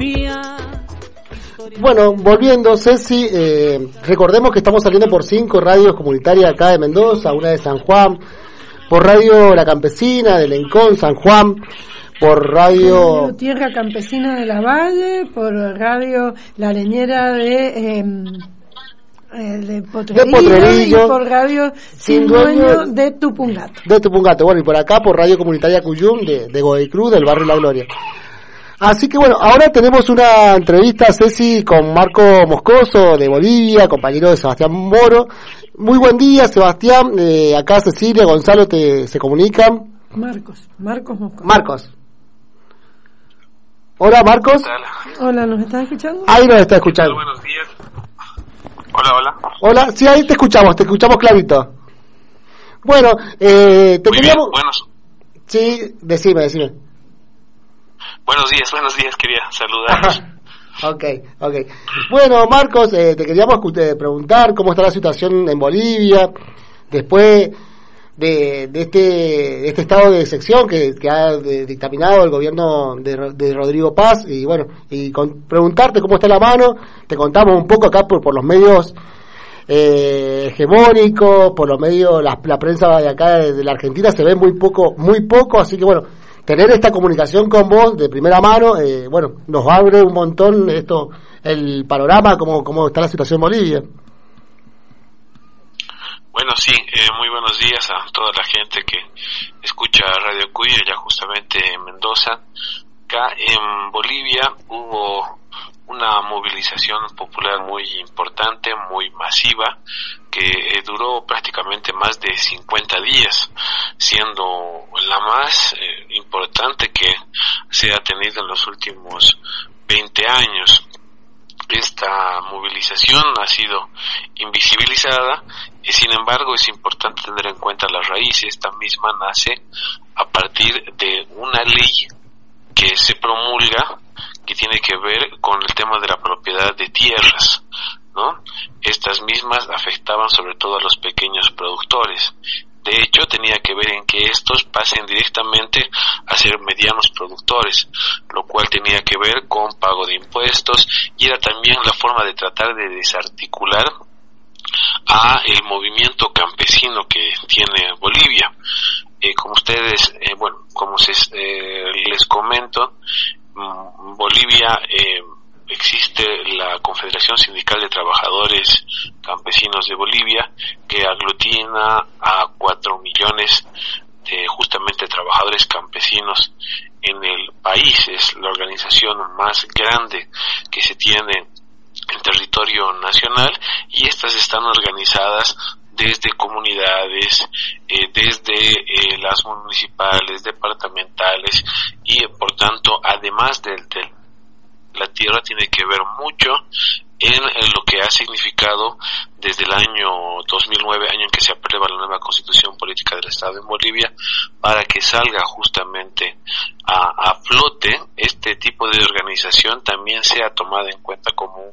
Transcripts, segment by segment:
Bueno, volviendo, Ceci, recordemos que estamos saliendo por 5 radios comunitarias acá de Mendoza, una de San Juan, por Radio La Campesina de Lencón, San Juan, por Radio Tierra Campesina de la Valle, por Radio La Leñera de Potrerillo, y por Radio Sin Dueño de Tupungato. Bueno, y por acá por Radio Comunitaria Cuyum de Godoy Cruz, del barrio La Gloria. Así que bueno, ahora tenemos una entrevista, Ceci, con Marco Moscoso de Bolivia, compañero de Sebastián Moro. Muy buen día, Sebastián. Acá Cecilia, Gonzalo se comunican. Marcos Moscoso. Marcos. Hola, Marcos. Hola, ¿nos estás escuchando? Ahí nos está escuchando. Buenos días. Hola. Hola, sí, ahí te escuchamos clarito. Bueno, te muy queríamos... Bien, buenos. Sí, decime. Buenos días, quería saludar. Okay. Bueno, Marcos, te queríamos preguntar cómo está la situación en Bolivia después de este estado de excepción que ha dictaminado el gobierno de Rodrigo Paz, y bueno, preguntarte cómo está la mano. Te contamos un poco acá por los medios hegemónicos, por los medios, la prensa de acá de la Argentina se ve muy poco, así que bueno, tener esta comunicación con vos de primera mano, bueno, nos abre un montón el panorama, cómo está la situación en Bolivia. Bueno, sí, muy buenos días a toda la gente que escucha Radio Cuyo, ya justamente en Mendoza. Acá en Bolivia hubo una movilización popular muy importante, muy masiva, que duró prácticamente más de 50 días, siendo la más importante que se ha tenido en los últimos 20 años. Esta movilización ha sido invisibilizada y sin embargo es importante tener en cuenta las raíces. Esta misma nace a partir de una ley que se promulga que tiene que ver con el tema de la propiedad de tierras, ¿no? Estas mismas afectaban sobre todo a los pequeños productores. De hecho, tenía que ver en que estos pasen directamente a ser medianos productores, lo cual tenía que ver con pago de impuestos, y era también la forma de tratar de desarticular a el movimiento campesino que tiene Bolivia. Como ustedes, les comento, Bolivia existe la Confederación Sindical de Trabajadores Campesinos de Bolivia, que aglutina a 4 millones de justamente trabajadores campesinos en el país. Es la organización más grande que se tiene en territorio nacional, y estas están organizadas desde comunidades, desde las municipales, departamentales, y por tanto, además de la tierra, tiene que ver mucho en lo que ha significado desde el año 2009, año en que se aprueba la nueva Constitución Política del Estado en Bolivia, para que salga justamente a flote este tipo de organización, también sea tomada en cuenta como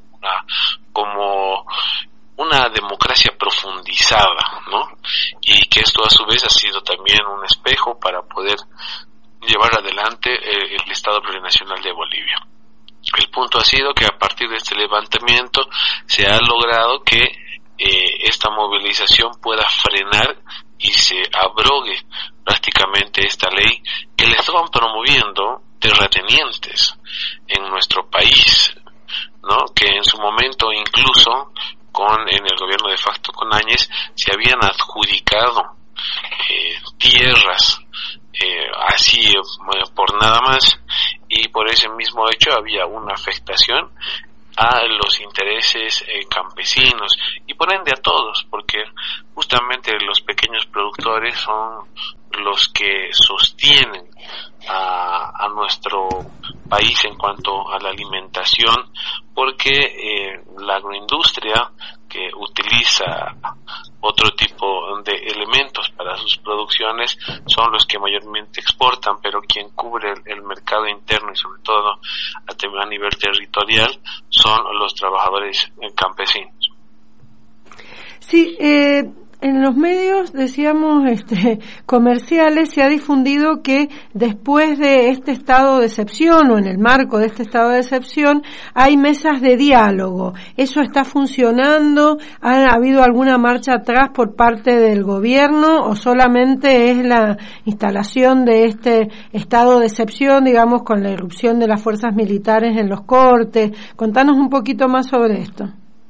una democracia profundizada, ¿no? Y que esto a su vez ha sido también un espejo para poder llevar adelante el Estado Plurinacional de Bolivia. El punto ha sido que a partir de este levantamiento se ha logrado que esta movilización pueda frenar y se abrogue prácticamente esta ley que le estaban promoviendo terratenientes en nuestro país, ¿no? Que en su momento incluso en el gobierno de facto con Áñez se habían adjudicado tierras así por nada más, y por ese mismo hecho había una afectación a los intereses campesinos y por ende a todos, porque justamente los pequeños productores son los que sostienen a nuestro país en cuanto a la alimentación, porque la agroindustria, que utiliza otro tipo de elementos para sus producciones, son los que mayormente exportan, pero quien cubre el mercado interno y sobre todo a nivel territorial son los trabajadores campesinos. Sí, En los medios, decíamos, comerciales, se ha difundido que después de este estado de excepción, o en el marco de este estado de excepción, hay mesas de diálogo. ¿Eso está funcionando? ¿Ha habido alguna marcha atrás por parte del gobierno, o solamente es la instalación de este estado de excepción, digamos, con la irrupción de las fuerzas militares en los cortes? Contanos un poquito más sobre esto.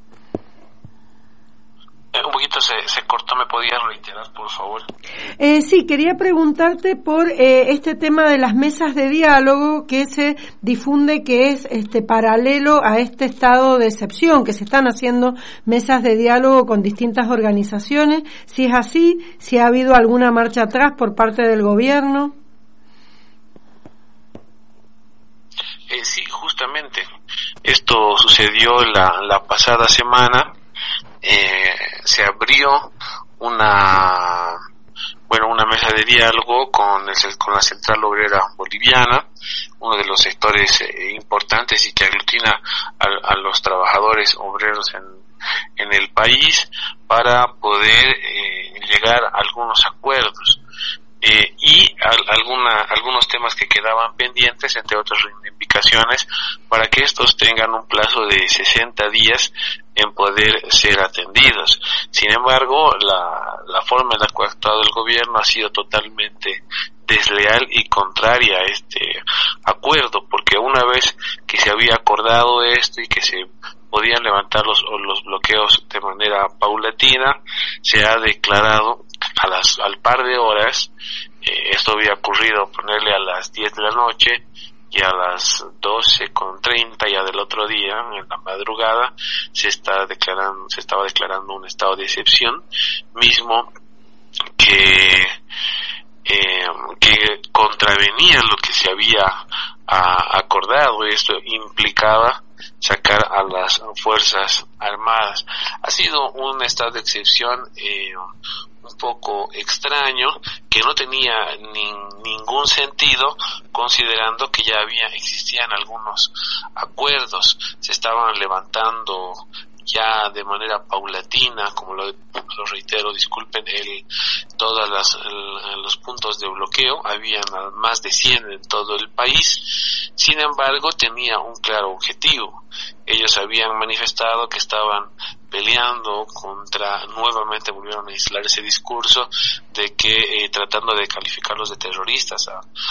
Un poquito se cortó, ¿me podías reiterar, por favor? Sí, quería preguntarte por este tema de las mesas de diálogo que se difunde que es paralelo a este estado de excepción, que se están haciendo mesas de diálogo con distintas organizaciones. Si es así, si ha habido alguna marcha atrás por parte del gobierno. Sí, justamente. Esto sucedió la pasada semana. Se abrió una mesa de diálogo con la Central Obrera Boliviana, uno de los sectores importantes y que aglutina a los trabajadores obreros en el país, para poder llegar a algunos acuerdos y algunos temas que quedaban pendientes, entre otras reivindicaciones, para que estos tengan un plazo de 60 días en poder ser atendidos. Sin embargo, la forma en la que ha actuado el gobierno ha sido totalmente desleal y contraria a este acuerdo, porque una vez que se había acordado esto y que se podían levantar los bloqueos de manera paulatina, se ha declarado al par de horas, esto había ocurrido ponerle a las 10 de la noche, y a las 12:30 ya del otro día, en la madrugada, se estaba declarando un estado de excepción, mismo que contravenía lo que se había acordado. Esto implicaba sacar a las Fuerzas Armadas. Ha sido un estado de excepción un poco extraño, que no tenía ningún sentido, considerando que ya existían algunos acuerdos. Se estaban levantando ya de manera paulatina, como lo reitero, disculpen, todos los puntos de bloqueo, habían más de 100 en todo el país. Sin embargo, tenía un claro objetivo. Ellos habían manifestado que estaban peleando nuevamente volvieron a instalar ese discurso de que tratando de calificarlos de terroristas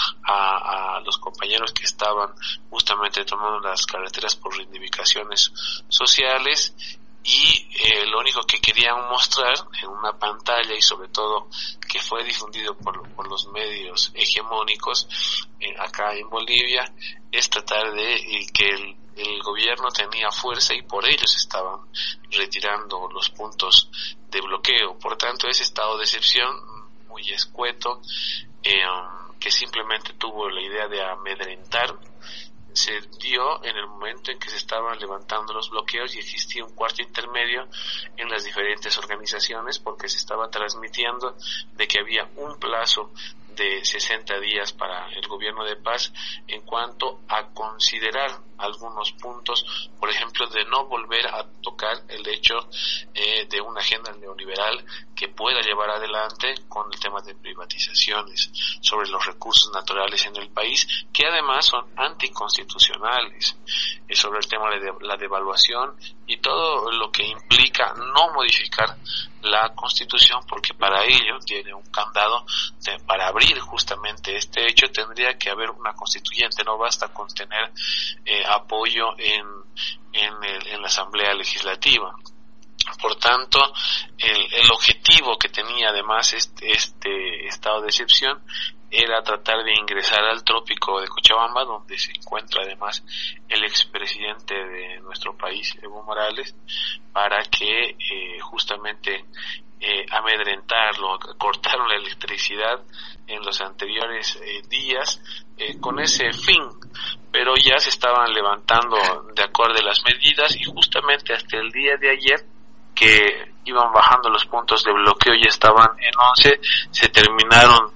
a los compañeros que estaban justamente tomando las carreteras por reivindicaciones sociales, y lo único que querían mostrar en una pantalla, y sobre todo que fue difundido por los medios hegemónicos acá en Bolivia, es tratar de que el gobierno tenía fuerza y por ellos estaban retirando los puntos de bloqueo. Por tanto, ese estado de excepción muy escueto, que simplemente tuvo la idea de amedrentar, se dio en el momento en que se estaban levantando los bloqueos y existía un cuarto intermedio en las diferentes organizaciones, porque se estaba transmitiendo de que había un plazo de 60 días para el gobierno de paz en cuanto a considerar algunos puntos, por ejemplo, de no volver a tocar el hecho de una agenda neoliberal que pueda llevar adelante con el tema de privatizaciones sobre los recursos naturales en el país, que además son anticonstitucionales, sobre el tema de la devaluación y todo lo que implica no modificar la Constitución, porque para ello tiene un candado para abrir justamente este hecho. Tendría que haber una constituyente, no basta con tener apoyo en la Asamblea Legislativa. Por tanto, el objetivo que tenía además este estado de excepción era tratar de ingresar al trópico de Cochabamba, donde se encuentra además el expresidente de nuestro país, Evo Morales, para que justamente amedrentarlo, cortaron la electricidad en los anteriores días con ese fin, pero ya se estaban levantando de acuerdo a las medidas, y justamente hasta el día de ayer, que iban bajando los puntos de bloqueo, ya estaban en 11, se terminaron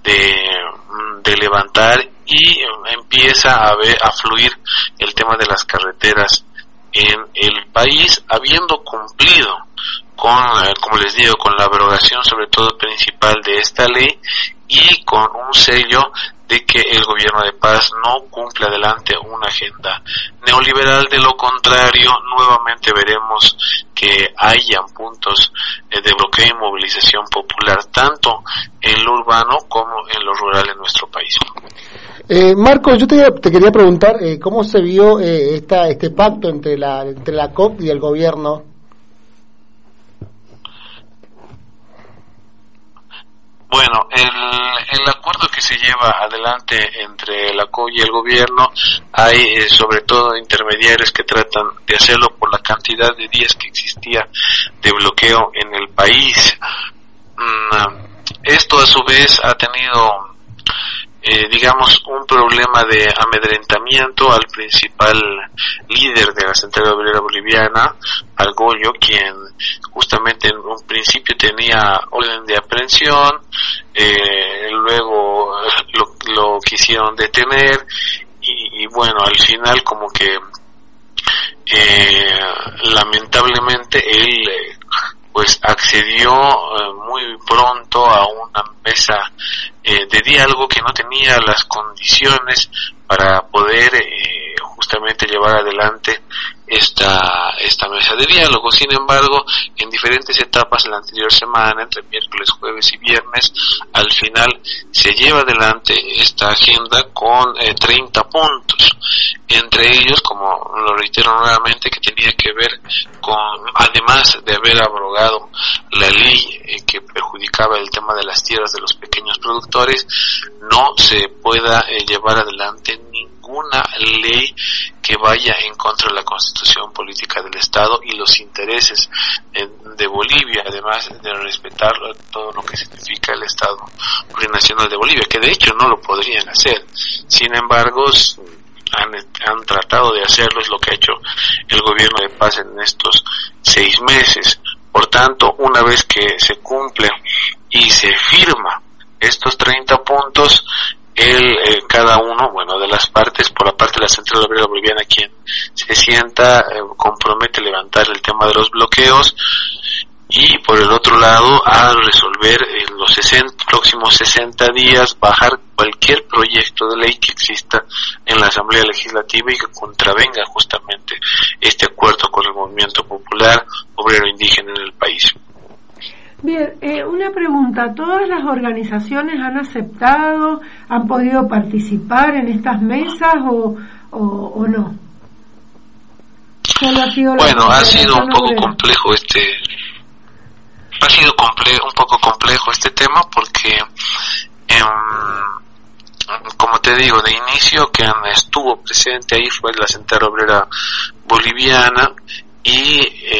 de levantar y empieza a fluir el tema de las carreteras en el país, habiendo cumplido como les digo, con la abrogación sobre todo principal de esta ley y con un sello de que el gobierno de paz no cumple adelante una agenda neoliberal. De lo contrario, nuevamente veremos que hayan puntos de bloqueo y movilización popular tanto en lo urbano como en lo rural en nuestro país. Marcos, yo te quería preguntar cómo se vio este pacto entre la COP y el gobierno. Bueno, el acuerdo que se lleva adelante entre la COP y el gobierno, hay sobre todo intermediarios que tratan de hacerlo por la cantidad de días que existía de bloqueo en el país. Esto a su vez ha tenido digamos un problema de amedrentamiento al principal líder de la Central Obrera Boliviana, al Goyo, quien justamente en un principio tenía orden de aprehensión, luego lo quisieron detener y bueno, al final como que lamentablemente él pues accedió muy pronto a una mesa de diálogo que no tenía las condiciones para poder justamente llevar adelante esta mesa de diálogo. Sin embargo, en diferentes etapas la anterior semana, entre miércoles, jueves y viernes, al final se lleva adelante esta agenda con 30 puntos. Entre ellos, como lo reitero nuevamente, que tenía que ver con, además de haber abrogado la ley que perjudicaba el tema de las tierras de los pequeños productores, no se pueda llevar adelante ninguna ley que vaya en contra de la Constitución política del Estado y los intereses de Bolivia, además de respetar todo lo que significa el Estado plurinacional de Bolivia, que de hecho no lo podrían hacer. Sin embargo, han tratado de hacerlo, es lo que ha hecho el gobierno de paz en estos 6 meses. Por tanto, una vez que se cumple y se firma estos 30 puntos, cada uno, bueno, de las partes, por la parte de la Central Obrera Boliviana, quien se sienta, compromete levantar el tema de los bloqueos, y por el otro lado a resolver en los próximos 60 días bajar cualquier proyecto de ley que exista en la Asamblea Legislativa y que contravenga justamente este acuerdo con el movimiento popular obrero indígena en el país. Bien, una pregunta, ¿todas las organizaciones han aceptado, han podido participar en estas mesas o no? ¿Solo ha sido ha sido un poco complejo un poco complejo este tema porque como te digo, de inicio quien estuvo presente ahí fue la Central Obrera Boliviana y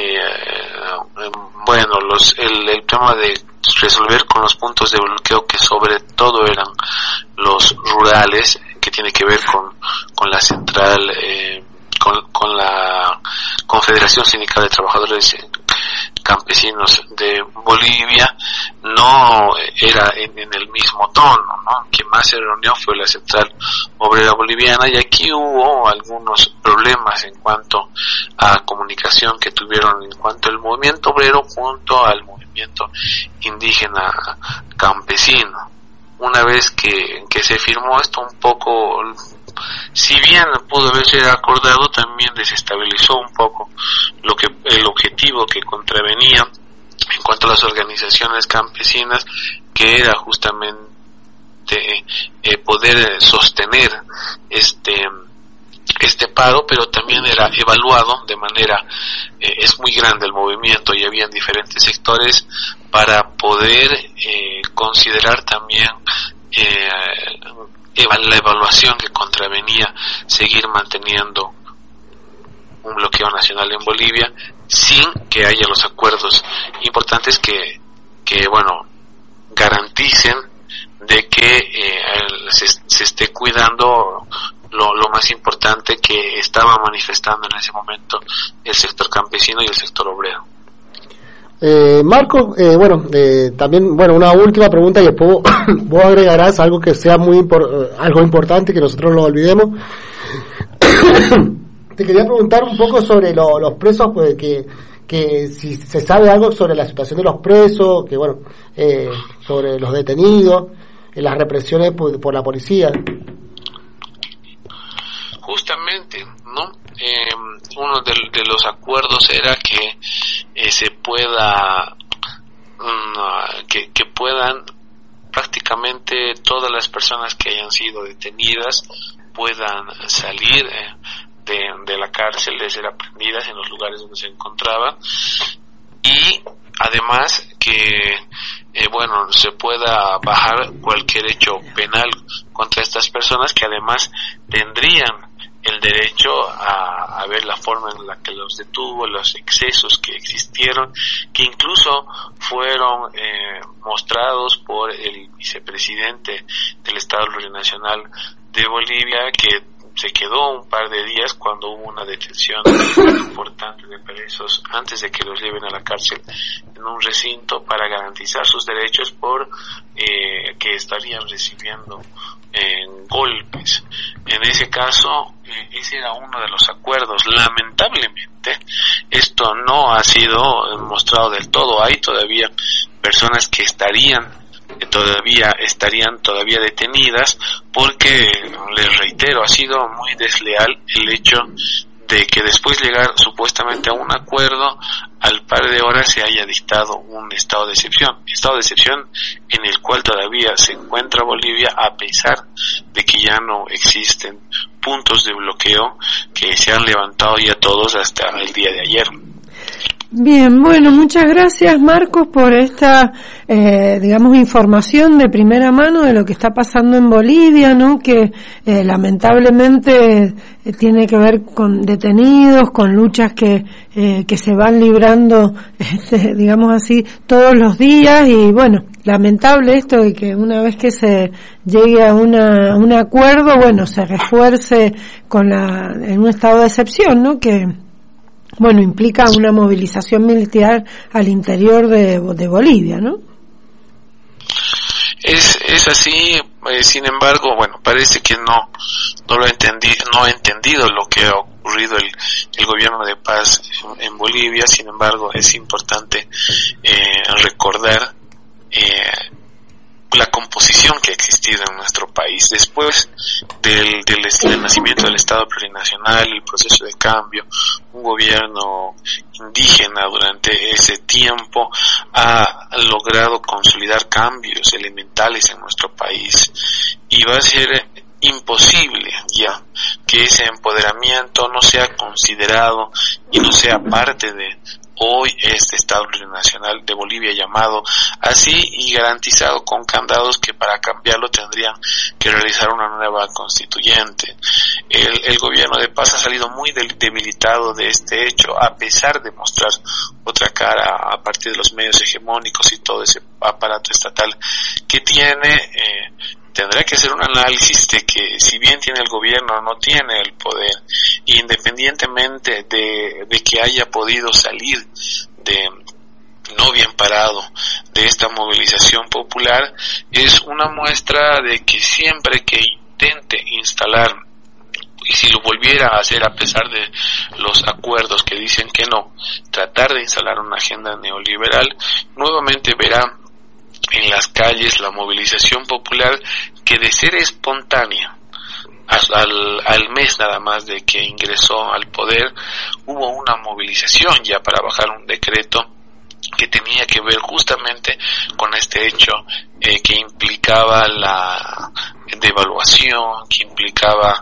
el tema de resolver con los puntos de bloqueo, que sobre todo eran los rurales, que tiene que ver con la central, con la Confederación Sindical de Trabajadores Campesinos de Bolivia, no era en el mismo tono, ¿no? Quien más se reunió fue la Central Obrera Boliviana, y aquí hubo algunos problemas en cuanto a comunicación que tuvieron en cuanto al movimiento obrero junto al movimiento indígena campesino. Una vez que se firmó esto, un poco, si bien pudo haberse acordado, también desestabilizó un poco el objetivo que contravenía en cuanto a las organizaciones campesinas, que era justamente poder sostener este paro, pero también era evaluado de manera, es muy grande el movimiento y habían diferentes sectores para poder considerar también la evaluación que contravenía seguir manteniendo un bloqueo nacional en Bolivia sin que haya los acuerdos importantes que garanticen de que se esté cuidando lo más importante que estaba manifestando en ese momento el sector campesino y el sector obrero. Marco, también, una última pregunta y después vos agregarás algo que sea algo importante, que nosotros no lo olvidemos. Te quería preguntar un poco sobre los presos que que si se sabe algo sobre la situación de los presos, que bueno, sobre los detenidos, las represiones por la policía. Justamente, ¿no? Uno de los acuerdos era que se pueda, que puedan prácticamente todas las personas que hayan sido detenidas puedan salir de la cárcel, de ser aprendidas en los lugares donde se encontraban, y además que se pueda bajar cualquier hecho penal contra estas personas, que además tendrían el derecho a ver la forma en la que los detuvo, los excesos que existieron, que incluso fueron mostrados por el vicepresidente del Estado Plurinacional de Bolivia, que se quedó un par de días cuando hubo una detención importante de presos antes de que los lleven a la cárcel en un recinto para garantizar sus derechos por que estarían recibiendo golpes. En ese caso, ese era uno de los acuerdos. Lamentablemente, esto no ha sido mostrado del todo. Hay todavía personas que estarían todavía detenidas, porque, les reitero, ha sido muy desleal el hecho de que después de llegar supuestamente a un acuerdo, al par de horas se haya dictado un estado de excepción en el cual todavía se encuentra Bolivia, a pesar de que ya no existen puntos de bloqueo que se han levantado ya todos hasta el día de ayer. Bien, bueno, muchas gracias, Marcos, por esta, información de primera mano de lo que está pasando en Bolivia, ¿no? Que lamentablemente tiene que ver con detenidos, con luchas que se van librando, todos los días, y bueno, lamentable esto de que una vez que se llegue a un acuerdo, se refuerce en un estado de excepción, ¿no? Que implica una movilización militar al interior de Bolivia, ¿no? Es así, sin embargo, parece que no ha entendido lo que ha ocurrido el gobierno de paz en Bolivia. Sin embargo, es importante recordar la composición que ha existido en nuestro país después del nacimiento del Estado Plurinacional, el proceso de cambio. Un gobierno indígena durante ese tiempo ha logrado consolidar cambios elementales en nuestro país, y va a ser imposible ya que ese empoderamiento no sea considerado y no sea parte de hoy este Estado Plurinacional de Bolivia, llamado así y garantizado con candados que para cambiarlo tendrían que realizar una nueva constituyente. El gobierno de paz ha salido muy debilitado de este hecho, a pesar de mostrar otra cara a partir de los medios hegemónicos y todo ese aparato estatal que tiene. Tendrá que hacer un análisis de que, si bien tiene el gobierno, no tiene el poder, independientemente de que haya podido salir no bien parado de esta movilización popular. Es una muestra de que siempre que intente instalar, y si lo volviera a hacer a pesar de los acuerdos que dicen que no, tratar de instalar una agenda neoliberal, nuevamente verá en las calles la movilización popular, que de ser espontánea al mes nada más de que ingresó al poder, hubo una movilización ya para bajar un decreto que tenía que ver justamente con este hecho que implicaba la devaluación, que implicaba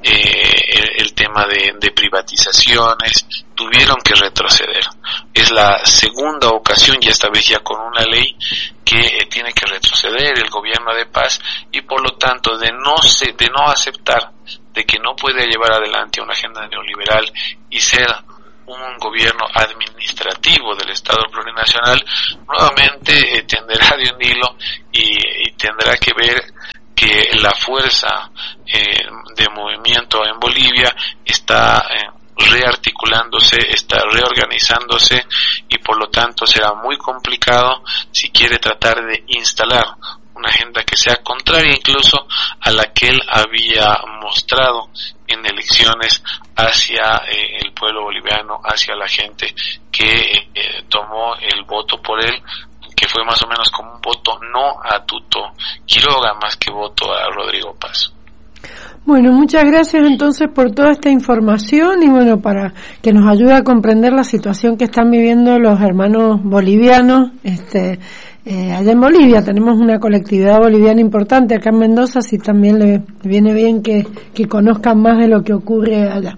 el tema de privatizaciones. Tuvieron que retroceder. Es la segunda ocasión, ya esta vez ya con una ley, que tiene que retroceder el gobierno de paz, y por lo tanto de no aceptar de que no puede llevar adelante una agenda neoliberal y ser un gobierno administrativo del Estado Plurinacional, nuevamente tenderá de un hilo y tendrá que ver que la fuerza de movimiento en Bolivia está rearticulándose, está reorganizándose, y por lo tanto será muy complicado si quiere tratar de instalar una agenda que sea contraria incluso a la que él había mostrado en elecciones hacia el pueblo boliviano, hacia la gente que tomó el voto por él, que fue más o menos como un voto no a Tuto Quiroga más que voto a Rodrigo Paz. Bueno, muchas gracias entonces por toda esta información y bueno, para que nos ayude a comprender la situación que están viviendo los hermanos bolivianos. Allá en Bolivia tenemos una colectividad boliviana importante acá en Mendoza, así también le viene bien que conozcan más de lo que ocurre allá.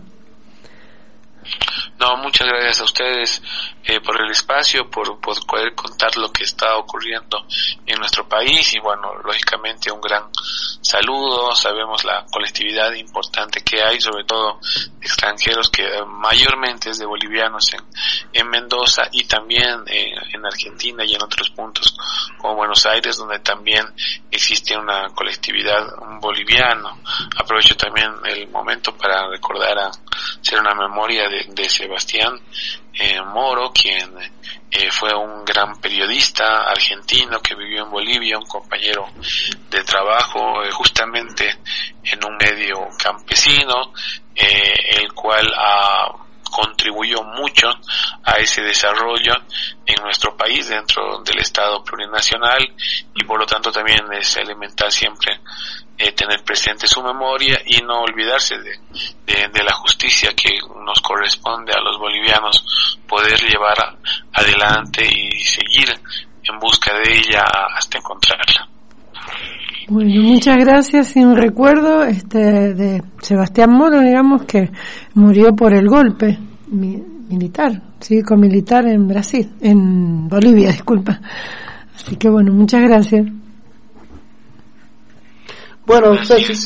No, muchas gracias a ustedes por el espacio, por poder contar lo que está ocurriendo en nuestro país y bueno, lógicamente un gran saludo. Sabemos la colectividad importante que hay, sobre todo extranjeros, que mayormente es de bolivianos en Mendoza y también en Argentina y en otros puntos como Buenos Aires, donde también existe una colectividad boliviana. Aprovecho también el momento para recordar hacer una memoria de Sebastián Moro, quien fue un gran periodista argentino que vivió en Bolivia, un compañero de trabajo justamente en un medio campesino, el cual contribuyó mucho a ese desarrollo en nuestro país dentro del Estado plurinacional y por lo tanto también es elemental siempre tener presente su memoria y no olvidarse de la justicia que nos corresponde a los bolivianos poder llevar adelante y seguir en busca de ella hasta encontrarla. Bueno, muchas gracias y un recuerdo de Sebastián Moro, digamos, que murió por el golpe militar, cívico-militar en Brasil, en Bolivia, disculpa. Así que bueno, muchas gracias. Bueno, gracias,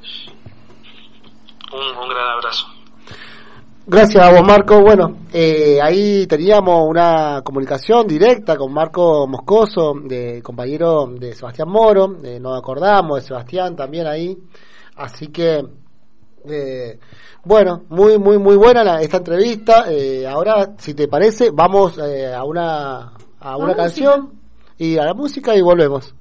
un gran abrazo. Gracias a vos, Marco. Bueno, ahí teníamos una comunicación directa con Marco Moscoso, compañero de Sebastián Moro. Nos acordamos de Sebastián también ahí. Así que, bueno, muy buena esta entrevista. Ahora, si te parece, vamos a una canción y a la música y volvemos.